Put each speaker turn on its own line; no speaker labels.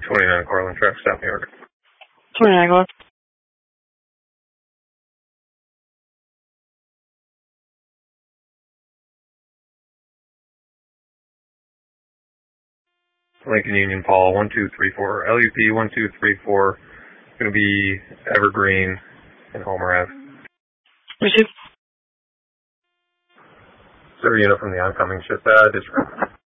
29 Cortland Track, South New York.
29 Cortland.
Lincoln Union Paul, 1234. LUP 1234. Going to be Evergreen and Homer Ave.
Receive.
Sir, unit from the oncoming ship,